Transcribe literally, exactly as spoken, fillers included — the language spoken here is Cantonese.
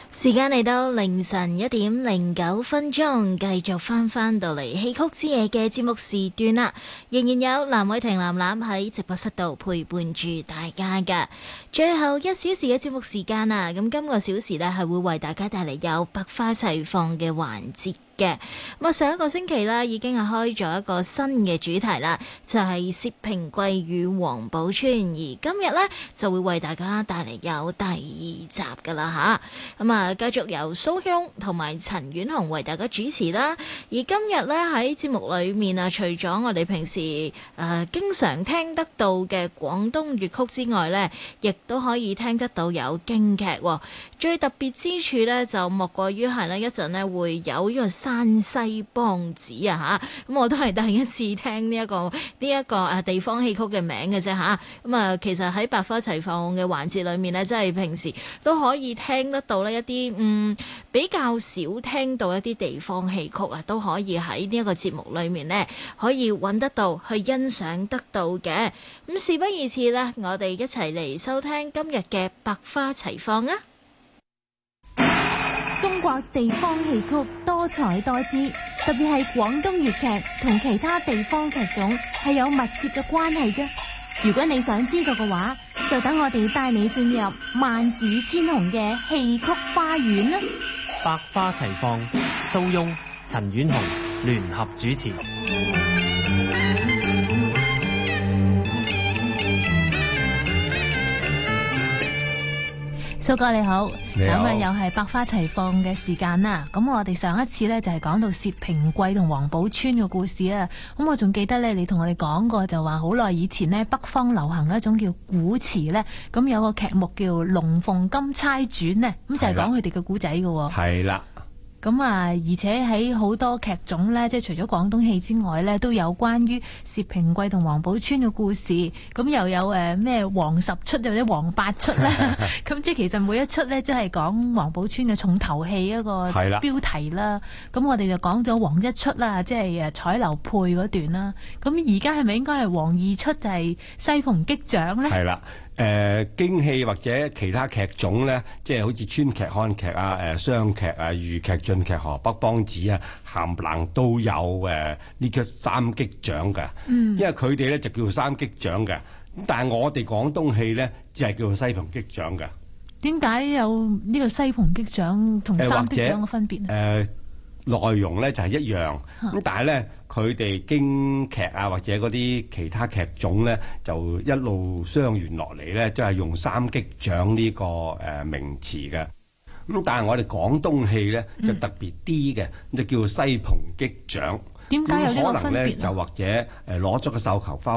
時間嚟到凌晨一點零九分鐘，繼續翻翻到嚟戲曲之夜嘅節目時段啦，仍然有藍偉霆藍藍喺直播室度陪伴住大家噶。最後一小時嘅節目時間啊，咁今個小時呢係會為大家帶嚟有百花齊放嘅環節嘅。咁啊，上一個星期啦，已經係開咗一個新嘅主題啦，就係薛平貴與王寶釧，而今日呢，就會為大家帶嚟有第二集噶啦吓。咁啊，繼續由蘇兄同埋陳婉紅為大家主持啦。而今日呢，喺節目裏面啊，除咗我哋平時誒、呃、經常聽得到嘅廣東粵曲之外呢，亦都可以聽得到有京劇。最特別之處呢，就莫過於係呢一陣呢會有呢個山西梆子啊吓，咁我都係第一次聽呢、這、一個呢一、這個誒地方戲曲嘅名嘅啫吓，咁啊其實喺百花齊放嘅環節裏面呢，真係平時都可以聽得到呢一啲嗯比較少聽到一啲地方戲曲啊，都可以喺呢一個節目裏面呢，可以揾得到去欣賞得到嘅。咁事不宜遲啦，我哋一齊嚟收聽今日嘅百花齊放啊！ 中國地方戲曲多彩多姿，特別係廣東粵劇同其他地方劇種係有密切嘅關係嘅。如果你想知道嘅話，就等我哋帶你進入萬紫千紅嘅戲曲花園啦！ 百花齊放，蘇翁、陳婉紅聯合主持。 蘇哥你好，咁啊又係百花齊放嘅時間啦。咁我哋上一次呢，就係講到薛平貴同王寶釧嘅故事啊。咁我仲記得咧，你同我哋講過就話好耐以前呢，北方流行一種叫古詞呢。咁有個劇目叫《龍鳳金釵傳》呢，咁就係講佢哋嘅古仔嘅。 係啦。 咁啊，而且喺好多劇種咧，即係除咗廣東戲之外咧，都有關於薛平貴同王寶釧嘅故事。咁又有誒咩王十出或者王八出咧？咁即係其實每一出咧，都係講王寶釧嘅重頭戲一個標題啦。咁我哋就講咗王一出啦，即係誒彩樓配嗰段啦。咁而家係咪應該係王二出就係西縫擊掌咧？ 係啦。誒、呃、京戲或者其他劇種咧，即係好似川劇、漢劇啊、誒湘劇啊、豫劇、晉劇、河北梆子啊、冚唪唥都有誒呢個三擊掌嘅。嗯，因為佢哋咧就叫三擊掌嘅，但係我哋廣東戲咧就係叫做西縫擊掌嘅。點解有呢個西縫擊掌同三擊掌嘅分別咧？ 內容咧就係一樣，咁但係咧佢哋京劇啊或者嗰啲其他劇種咧就一路相傳落嚟咧，都係用三擊掌呢個誒名詞嘅。咁但係我哋廣東戲咧就特別啲嘅，咁就叫西縫擊掌。 點解有呢個分別？ 可能咧就或者誒攞咗個繡球花